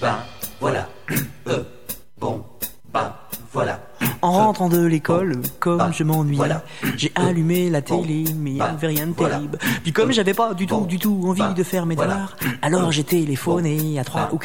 ben voilà, bon, ben voilà. En rentrant de l'école, comme bah, je m'ennuyais, voilà. j'ai allumé la télé, mais il n'y avait rien de voilà. terrible. Puis comme j'avais pas du tout envie de faire mes voilà. devoirs, alors j'ai téléphoné à 3 ou